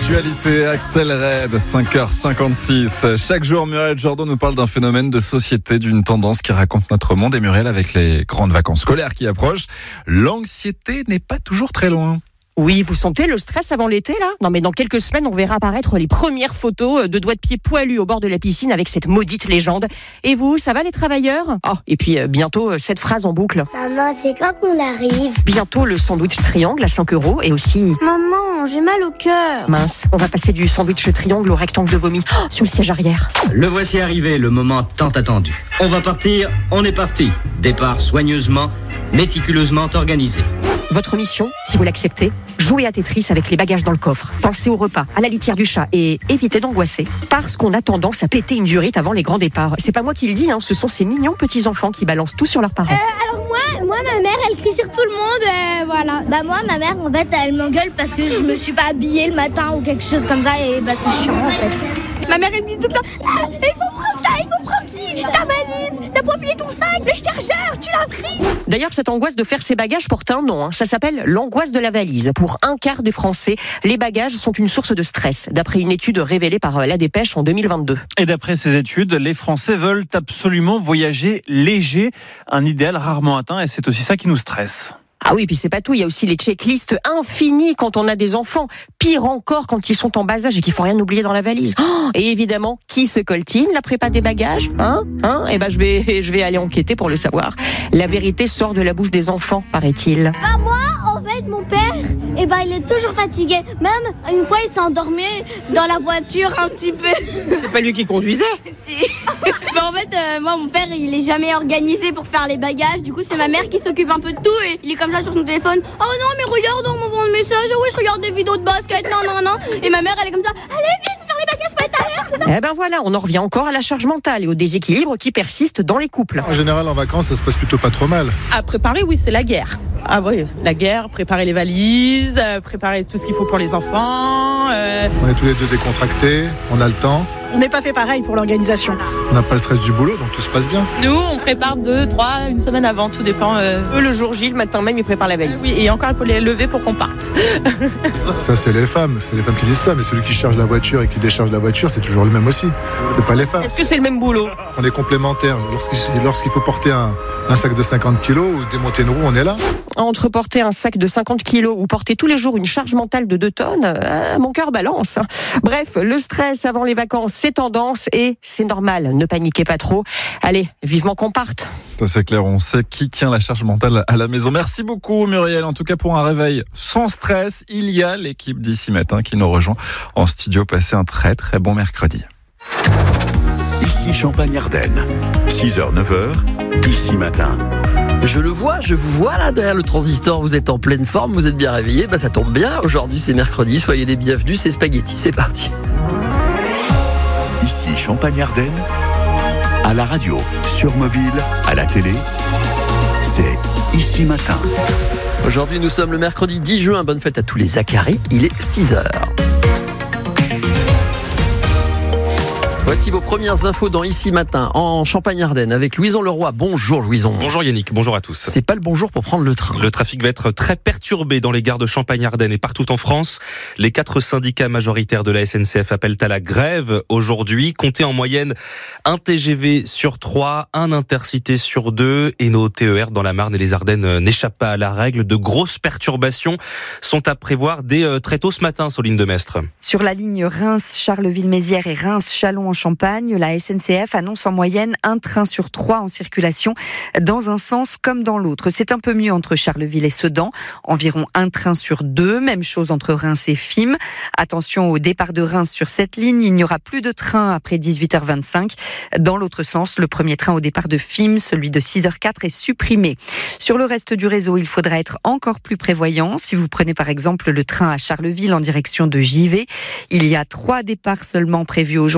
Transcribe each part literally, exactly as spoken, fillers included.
L'actualité accélère de cinq heures cinquante-six. Chaque jour, Muriel Jourdan nous parle d'un phénomène de société, d'une tendance qui raconte notre monde. Et Muriel, avec les grandes vacances scolaires qui approchent, l'anxiété n'est pas toujours très loin. Oui, vous sentez le stress avant l'été, là ? Non, mais dans quelques semaines, on verra apparaître les premières photos de doigts de pied poilus au bord de la piscine avec cette maudite légende. Et vous, ça va les travailleurs ? Oh, et puis euh, bientôt, euh, cette phrase en boucle. Maman, c'est quand qu'on arrive ? Bientôt, le sandwich triangle à cinq euros et aussi... Maman, j'ai mal au cœur. Mince, on va passer du sandwich triangle au rectangle de vomi oh, sur le siège arrière. Le voici arrivé, le moment tant attendu. On va partir, on est parti. Départ soigneusement, méticuleusement organisé. Votre mission, si vous l'acceptez, jouez à Tetris avec les bagages dans le coffre. Pensez au repas, à la litière du chat et évitez d'angoisser parce qu'on a tendance à péter une durite avant les grands départs. C'est pas moi qui le dis, hein, ce sont ces mignons petits-enfants qui balancent tout sur leurs parents. Euh, alors moi, moi, ma mère, elle crie sur tout le monde, euh, voilà. Bah moi, ma mère, en fait, elle m'engueule parce que je me suis pas habillée le matin ou quelque chose comme ça et bah c'est chiant en fait. Ma mère, elle me dit tout le temps, ah, il faut prendre ça, il faut prendre ci, ta valise, t'as pas oublié ton sac, le chargeur, tu l'as pris. D'ailleurs, cette angoisse de faire ses bagages porte un nom, hein. Ça s'appelle l'angoisse de la valise. Pour un quart des Français, les bagages sont une source de stress, d'après une étude révélée par La Dépêche en deux mille vingt-deux. Et d'après ces études, les Français veulent absolument voyager léger, un idéal rarement atteint, et c'est aussi ça qui nous stresse. Ah oui, puis c'est pas tout, il y a aussi les checklists infinies quand on a des enfants. Pire encore quand ils sont en bas âge et qu'il faut rien oublier dans la valise. Oh, et évidemment, qui se coltine la prépa des bagages, hein, hein Eh ben je vais, je vais aller enquêter pour le savoir. La vérité sort de la bouche des enfants, paraît-il. Bah moi, en fait, mon père, eh ben il est toujours fatigué. Même une fois, il s'est endormi dans la voiture un petit peu. C'est pas lui qui conduisait. Si. Bah en fait, euh, moi, mon père, il est jamais organisé pour faire les bagages. Du coup, c'est ma mère qui s'occupe un peu de tout et il est comme ça sur son téléphone. Oh non, mais regarde, on m'envoie un message. Oh oui, je regarde des vidéos de basket. Non, non, non. Et ma mère, elle est comme ça. Allez vite, faire les bagages, faut être à l'heure, c'est ça. Eh ben voilà, on en revient encore à la charge mentale et au déséquilibre qui persiste dans les couples. En général, en vacances, ça se passe plutôt pas trop mal. À préparer, oui, c'est la guerre. Ah oui, la guerre, préparer les valises, euh, préparer tout ce qu'il faut pour les enfants. Euh... On est tous les deux décontractés, on a le temps. On n'est pas fait pareil pour l'organisation. On n'a pas le stress du boulot, donc tout se passe bien. Nous, on prépare deux, trois, une semaine avant, tout dépend. Euh... Eux, le jour J, le matin même, ils préparent la veille. Oui, et encore, il faut les lever pour qu'on parte. Ça, c'est les femmes, c'est les femmes qui disent ça, mais celui qui charge la voiture et qui décharge la voiture, c'est toujours le même aussi. C'est pas les femmes. Est-ce que c'est le même boulot ? On est complémentaires. Lorsqu'il, lorsqu'il faut porter un, un sac de cinquante kilos ou démonter une roue, on est là. Entre porter un sac de cinquante kilos ou porter tous les jours une charge mentale de deux tonnes, euh, mon cœur balance. Bref, le stress avant les vacances, c'est tendance et c'est normal. Ne paniquez pas trop. Allez, vivement qu'on parte. Ça c'est clair, on sait qui tient la charge mentale à la maison. Merci beaucoup Muriel. En tout cas pour un réveil sans stress, il y a l'équipe d'ici matin qui nous rejoint en studio. Passez un très très bon mercredi. Ici Champagne-Ardenne, six heures neuf heures, ici matin. Je le vois, je vous vois là derrière le transistor, vous êtes en pleine forme, vous êtes bien réveillés, bah ça tombe bien, aujourd'hui c'est mercredi, soyez les bienvenus, c'est Spaghetti, c'est parti. Ici Champagne-Ardenne, à la radio, sur mobile, à la télé, c'est Ici Matin. Aujourd'hui nous sommes le mercredi dix juin, bonne fête à tous les Zacharie, il est six heures. Voici vos premières infos dans Ici Matin en Champagne-Ardenne avec Louison Leroy. Bonjour Louison. Bonjour Yannick, bonjour à tous. C'est pas le bon jour pour prendre le train. Le trafic va être très perturbé dans les gares de Champagne-Ardenne et partout en France. Les quatre syndicats majoritaires de la S N C F appellent à la grève aujourd'hui. Comptez en moyenne un T G V sur trois, un Intercité sur deux et nos T E R dans la Marne et les Ardennes n'échappent pas à la règle. De grosses perturbations sont à prévoir dès très tôt ce matin, Soline Demestre. Sur la ligne Reims-Charleville-Mézières et Reims-Chalon en Champagne, la S N C F annonce en moyenne un train sur trois en circulation dans un sens comme dans l'autre. C'est un peu mieux entre Charleville et Sedan, environ un train sur deux, même chose entre Reims et Fismes. Attention au départ de Reims sur cette ligne, il n'y aura plus de train après dix-huit heures vingt-cinq. Dans l'autre sens, le premier train au départ de Fismes, celui de six heures quatre, est supprimé. Sur le reste du réseau, il faudra être encore plus prévoyant. Si vous prenez par exemple le train à Charleville en direction de Givet, il y a trois départs seulement prévus aujourd'hui au lieu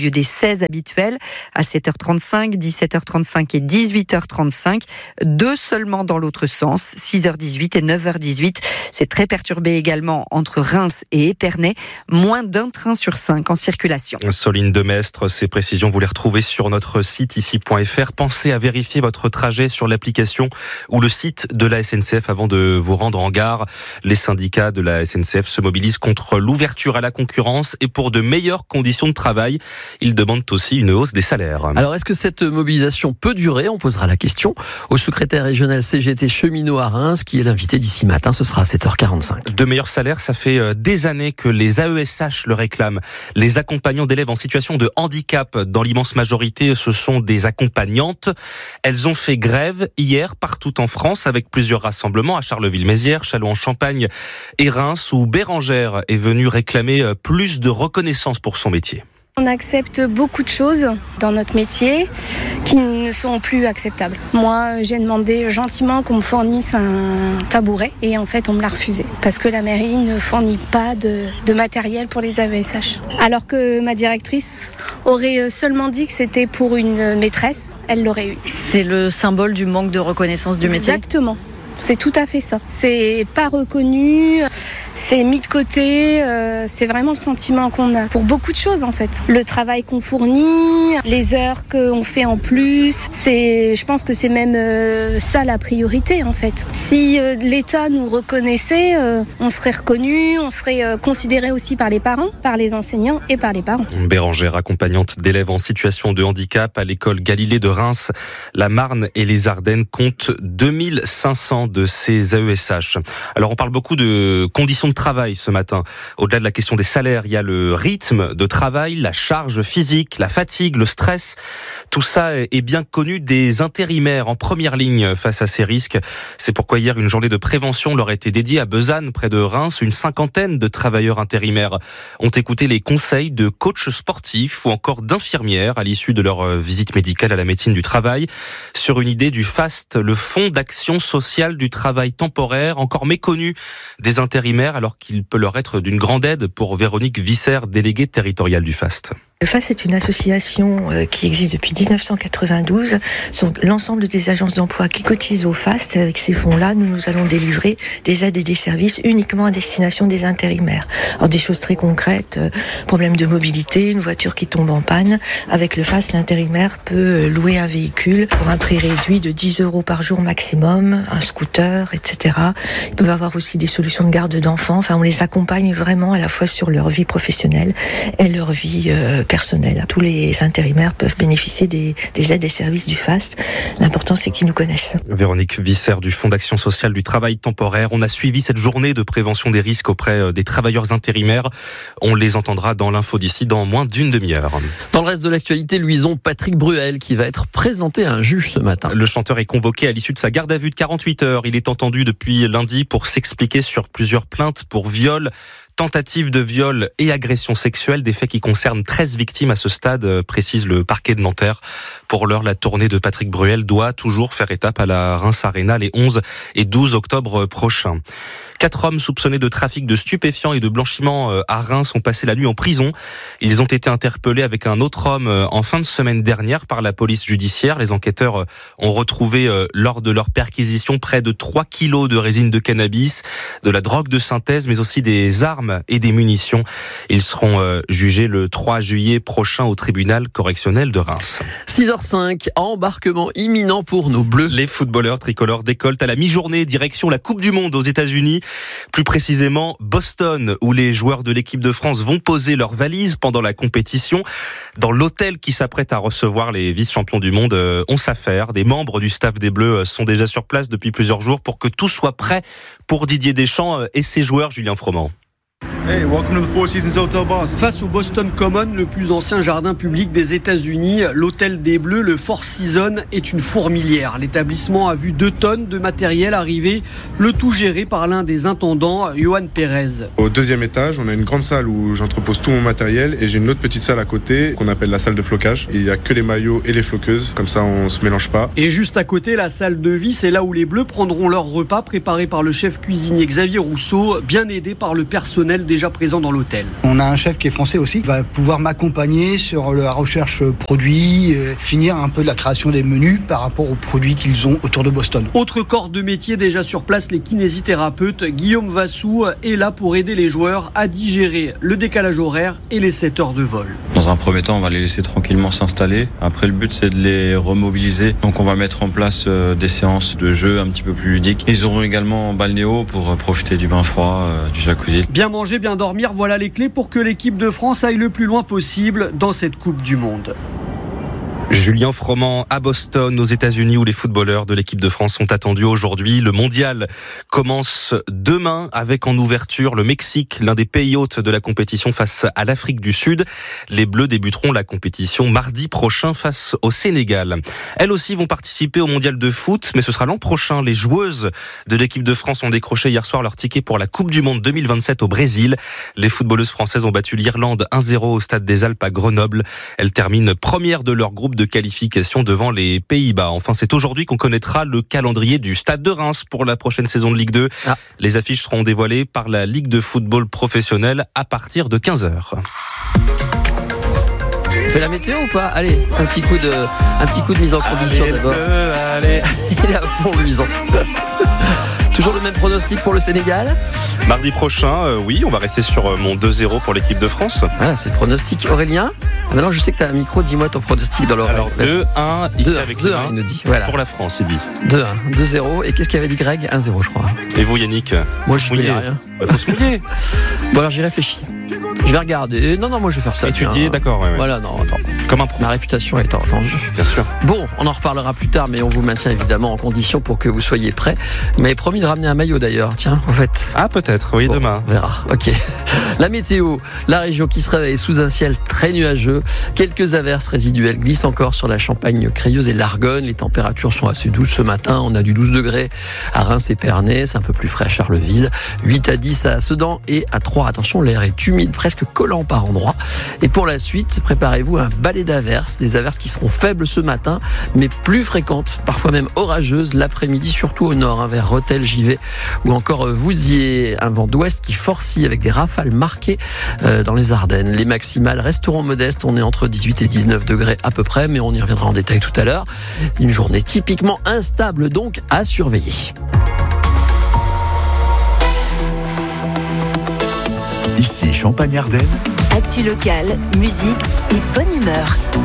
lieu des seize habituels à sept heures trente-cinq, dix-sept heures trente-cinq et dix-huit heures trente-cinq. Deux seulement dans l'autre sens, six heures dix-huit et neuf heures dix-huit. C'est très perturbé également entre Reims et Épernay. Moins d'un train sur cinq en circulation. Soline Demestre, ces précisions, vous les retrouvez sur notre site ici point f r. Pensez à vérifier votre trajet sur l'application ou le site de la S N C F avant de vous rendre en gare. Les syndicats de la S N C F se mobilisent contre l'ouverture à la concurrence et pour de meilleures conditions de travail. Ils demandent aussi une hausse des salaires. Alors, est-ce que cette mobilisation peut durer ? On posera la question au secrétaire régional C G T cheminot à Reims, qui est l'invité d'ici matin. Ce sera à sept heures quarante-cinq. De meilleurs salaires, ça fait des années que les A E S H le réclament. Les accompagnants d'élèves en situation de handicap, dans l'immense majorité, ce sont des accompagnantes. Elles ont fait grève hier partout en France avec plusieurs rassemblements à Charleville-Mézières, Châlons-en-Champagne et Reims, où Bérangère est venue réclamer plus de reconnaissance pour son métier. On accepte beaucoup de choses dans notre métier qui ne sont plus acceptables. Moi, j'ai demandé gentiment qu'on me fournisse un tabouret et en fait, on me l'a refusé parce que la mairie ne fournit pas de, de matériel pour les A E S H. Alors que ma directrice aurait seulement dit que c'était pour une maîtresse, elle l'aurait eu. C'est le symbole du manque de reconnaissance du métier ? Exactement. C'est tout à fait ça. C'est pas reconnu, c'est mis de côté, euh, c'est vraiment le sentiment qu'on a pour beaucoup de choses en fait. Le travail qu'on fournit, les heures qu'on fait en plus, c'est, je pense que c'est même euh, ça la priorité en fait. Si euh, l'État nous reconnaissait, euh, on serait reconnu, on serait euh, considéré aussi par les parents, par les enseignants et par les parents. Bérangère, accompagnante d'élèves en situation de handicap à l'école Galilée de Reims. La Marne et les Ardennes comptent deux mille cinq cents de ces A E S H. Alors on parle beaucoup de conditions de travail ce matin. Au-delà de la question des salaires, il y a le rythme de travail, la charge physique, la fatigue, le stress. Tout ça est bien connu des intérimaires en première ligne face à ces risques. C'est pourquoi hier une journée de prévention leur a été dédiée à Besanne, près de Reims. Une cinquantaine de travailleurs intérimaires ont écouté les conseils de coachs sportifs ou encore d'infirmières à l'issue de leur visite médicale à la médecine du travail sur une idée du FAST, le Fonds d'action sociale du travail temporaire, encore méconnu des intérimaires alors qu'il peut leur être d'une grande aide pour Véronique Visser, déléguée territoriale du FAST. Le FAST est une association qui existe depuis dix-neuf cent quatre-vingt-douze. Sur l'ensemble des agences d'emploi qui cotisent au FAST, avec ces fonds-là, nous, nous allons délivrer des aides et des services uniquement à destination des intérimaires. Alors des choses très concrètes, problème de mobilité, une voiture qui tombe en panne. Avec le FAST, l'intérimaire peut louer un véhicule pour un prix réduit de dix euros par jour maximum, un scooter, et cetera. Ils peuvent avoir aussi des solutions de garde d'enfants. Enfin, on les accompagne vraiment à la fois sur leur vie professionnelle et leur vie euh, personnel. Tous les intérimaires peuvent bénéficier des, des aides et services du FAST. L'important, c'est qu'ils nous connaissent. Véronique Visser du Fonds d'action sociale du travail temporaire. On a suivi cette journée de prévention des risques auprès des travailleurs intérimaires. On les entendra dans l'info d'ici dans moins d'une demi-heure. Dans le reste de l'actualité, Louison, Patrick Bruel qui va être présenté à un juge ce matin. Le chanteur est convoqué à l'issue de sa garde à vue de quarante-huit heures. Il est entendu depuis lundi pour s'expliquer sur plusieurs plaintes pour viol, tentative de viol et agression sexuelle, des faits qui concernent treize victimes à ce stade, précise le parquet de Nanterre. Pour l'heure, la tournée de Patrick Bruel doit toujours faire étape à la Reims Arena les onze et douze octobre prochains. Quatre hommes soupçonnés de trafic de stupéfiants et de blanchiment à Reims ont passé la nuit en prison. Ils ont été interpellés avec un autre homme en fin de semaine dernière par la police judiciaire. Les enquêteurs ont retrouvé lors de leur perquisition près de trois kilos de résine de cannabis, de la drogue de synthèse, mais aussi des armes et des munitions. Ils seront jugés le trois juillet prochain au tribunal correctionnel de Reims. six heures cinq, embarquement imminent pour nos Bleus. Les footballeurs tricolores décollent à la mi-journée direction la Coupe du Monde aux États-Unis. Plus précisément, Boston, où les joueurs de l'équipe de France vont poser leurs valises pendant la compétition. Dans l'hôtel qui s'apprête à recevoir les vice-champions du monde, on s'affaire. Des membres du staff des Bleus sont déjà sur place depuis plusieurs jours pour que tout soit prêt pour Didier Deschamps et ses joueurs, Julien Froment. Hey, welcome to the Four Seasons Hotel Boston. Face au Boston Common, le plus ancien jardin public des États-Unis, l'hôtel des Bleus, le Four Seasons, est une fourmilière. L'établissement a vu deux tonnes de matériel arriver, le tout géré par l'un des intendants, Johan Pérez. Au deuxième étage, on a une grande salle où j'entrepose tout mon matériel et j'ai une autre petite salle à côté qu'on appelle la salle de flocage. Il n'y a que les maillots et les floqueuses, comme ça on se mélange pas. Et juste à côté, la salle de vie, c'est là où les Bleus prendront leur repas préparé par le chef cuisinier Xavier Rousseau, bien aidé par le personnel des déjà présents dans l'hôtel. On a un chef qui est français aussi, qui va pouvoir m'accompagner sur la recherche produits, euh, finir un peu de la création des menus par rapport aux produits qu'ils ont autour de Boston. Autre corps de métier déjà sur place, les kinésithérapeutes. Guillaume Vassou est là pour aider les joueurs à digérer le décalage horaire et les sept heures de vol. Dans un premier temps, on va les laisser tranquillement s'installer. Après, le but, c'est de les remobiliser. Donc, on va mettre en place euh, des séances de jeu un petit peu plus ludiques. Ils auront également un balnéo pour euh, profiter du bain froid, euh, du jacuzzi. Bien manger, bien dormir, voilà les clés pour que l'équipe de France aille le plus loin possible dans cette Coupe du Monde. Julien Froment à Boston, aux États-Unis, où les footballeurs de l'équipe de France sont attendus aujourd'hui. Le mondial commence demain avec en ouverture le Mexique, l'un des pays hôtes de la compétition face à l'Afrique du Sud. Les Bleus débuteront la compétition mardi prochain face au Sénégal. Elles aussi vont participer au mondial de foot, mais ce sera l'an prochain. Les joueuses de l'équipe de France ont décroché hier soir leur ticket pour la Coupe du Monde deux mille vingt-sept au Brésil. Les footballeuses françaises ont battu l'Irlande un zéro au Stade des Alpes à Grenoble. Elles terminent première de leur groupe de qualification devant les Pays-Bas. Enfin, c'est aujourd'hui qu'on connaîtra le calendrier du Stade de Reims pour la prochaine saison de Ligue deux. Ah. Les affiches seront dévoilées par la Ligue de football professionnel à partir de quinze heures. On fait la météo ou pas ? Allez, un petit coup de, un petit coup de mise en condition allez, d'abord. Bleu, allez. Il est à fond mise en. Toujours le même pronostic pour le Sénégal ? Mardi prochain, euh, oui, on va rester sur euh, mon deux zéro pour l'équipe de France. Voilà, c'est le pronostic. Aurélien ? ah Maintenant, je sais que tu as un micro, dis-moi ton pronostic dans l'oreille. Alors, deux un, il deux, fait avec deux, les un, il nous dit. Voilà. Pour la France, il dit. deux un, deux zéro. Et qu'est-ce qu'avait dit Greg ? un zéro, je crois. Et vous, Yannick ? Moi, je ne connais rien. Il faut se mouiller. Bon, alors, j'y réfléchis. Je vais regarder. Non, non, moi, je vais faire ça. Étudier, tiens. D'accord, ouais, ouais. Voilà, non, attends. Comme un pro. Ma réputation est en danger. Bien sûr. Bon, on en reparlera plus tard, mais on vous maintient évidemment en condition pour que vous soyez prêts. Mais promis de ramener un maillot d'ailleurs, tiens, en fait. Ah, peut-être, oui, bon, demain. On verra, ok. La météo, la région qui se réveille sous un ciel très nuageux. Quelques averses résiduelles glissent encore sur la Champagne crayeuse et l'Argonne. Les températures sont assez douces ce matin. On a du douze degrés à Reims et Pernay. C'est un peu plus frais à Charleville. huit à dix à Sedan et à Troyes. Attention, l'air est humide, presque collant par endroits. Et pour la suite, préparez-vous à un balai d'averses. Des averses qui seront faibles ce matin, mais plus fréquentes, parfois même orageuses l'après-midi, surtout au nord, hein, vers Rethel, Givet ou encore Vouziers. Un vent d'ouest qui forcit avec des rafales marquées euh, dans les Ardennes. Les maximales resteront modestes. On est entre dix-huit et dix-neuf degrés à peu près, mais on y reviendra en détail tout à l'heure. Une journée typiquement instable donc à surveiller. Ici Champagne-Ardenne. Actu locale, musique et bonne humeur.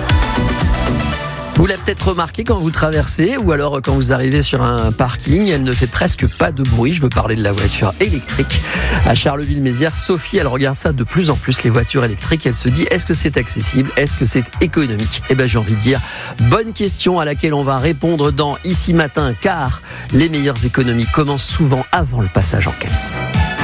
Vous l'avez peut-être remarqué quand vous traversez ou alors quand vous arrivez sur un parking, elle ne fait presque pas de bruit. Je veux parler de la voiture électrique. À Charleville-Mézières, Sophie, elle regarde ça de plus en plus, les voitures électriques. Elle se dit, est-ce que c'est accessible ? Est-ce que c'est économique ? Eh bien, j'ai envie de dire, bonne question à laquelle on va répondre dans Ici Matin, car les meilleures économies commencent souvent avant le passage en caisse.